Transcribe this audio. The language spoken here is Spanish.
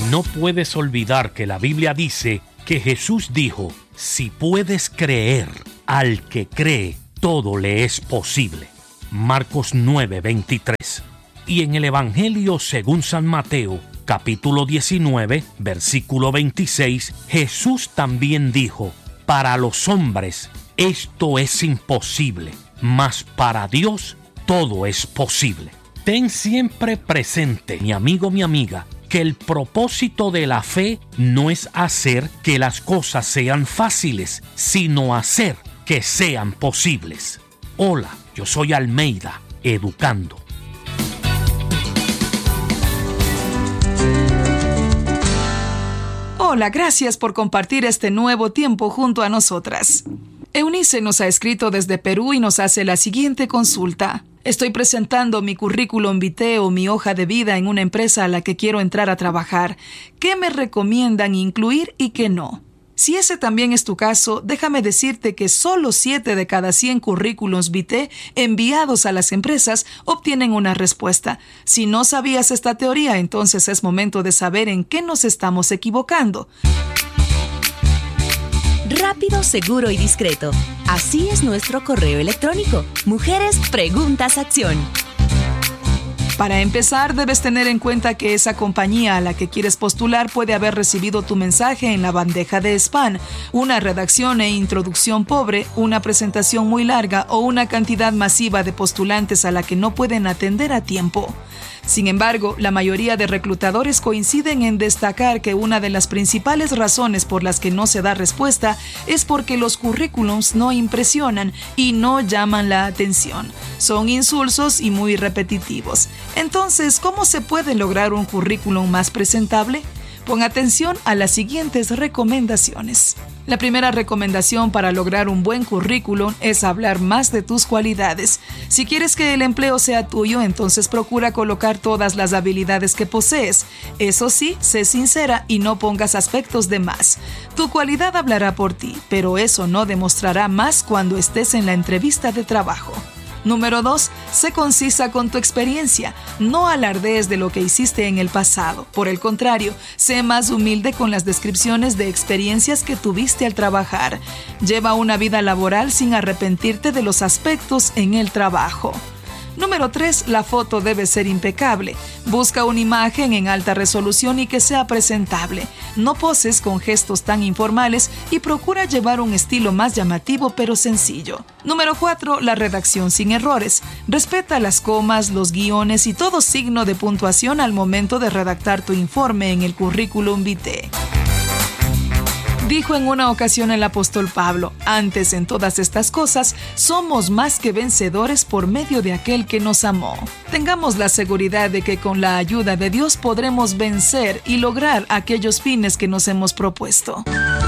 No puedes olvidar que la Biblia dice que Jesús dijo: si puedes creer, al que cree, todo le es posible. Marcos 9:23. Y en el Evangelio según San Mateo, capítulo 19, versículo 26, Jesús también dijo: para los hombres esto es imposible, mas para Dios todo es posible. Ten siempre presente, mi amigo, mi amiga, que el propósito de la fe no es hacer que las cosas sean fáciles, sino hacer que sean posibles. Hola, yo soy Almeida, educando. Hola, gracias por compartir este nuevo tiempo junto a nosotras. Eunice nos ha escrito desde Perú y nos hace la siguiente consulta. Estoy presentando mi currículum vitae o mi hoja de vida en una empresa a la que quiero entrar a trabajar. ¿Qué me recomiendan incluir y qué no? Si ese también es tu caso, déjame decirte que solo 7 de cada 100 currículums vitae enviados a las empresas obtienen una respuesta. Si no sabías esta teoría, entonces es momento de saber en qué nos estamos equivocando. Rápido, seguro y discreto. Así es nuestro correo electrónico. Mujeres Preguntas Acción. Para empezar, debes tener en cuenta que esa compañía a la que quieres postular puede haber recibido tu mensaje en la bandeja de spam, una redacción e introducción pobre, una presentación muy larga o una cantidad masiva de postulantes a la que no pueden atender a tiempo. Sin embargo, la mayoría de reclutadores coinciden en destacar que una de las principales razones por las que no se da respuesta es porque los currículums no impresionan y no llaman la atención. Son insulsos y muy repetitivos. Entonces, ¿cómo se puede lograr un currículum más presentable? Pon atención a las siguientes recomendaciones. La primera recomendación para lograr un buen currículum es hablar más de tus cualidades. Si quieres que el empleo sea tuyo, entonces procura colocar todas las habilidades que posees. Eso sí, sé sincera y no pongas aspectos de más. Tu cualidad hablará por ti, pero eso no demostrará más cuando estés en la entrevista de trabajo. Número 2. Sé concisa con tu experiencia. No alardees de lo que hiciste en el pasado. Por el contrario, sé más humilde con las descripciones de experiencias que tuviste al trabajar. Lleva una vida laboral sin arrepentirte de los aspectos en el trabajo. Número 3. La foto debe ser impecable. Busca una imagen en alta resolución y que sea presentable. No poses con gestos tan informales y procura llevar un estilo más llamativo pero sencillo. Número 4. La redacción sin errores. Respeta las comas, los guiones y todo signo de puntuación al momento de redactar tu informe en el currículum vitae. Dijo en una ocasión el apóstol Pablo: antes en todas estas cosas somos más que vencedores por medio de aquel que nos amó. Tengamos la seguridad de que con la ayuda de Dios podremos vencer y lograr aquellos fines que nos hemos propuesto.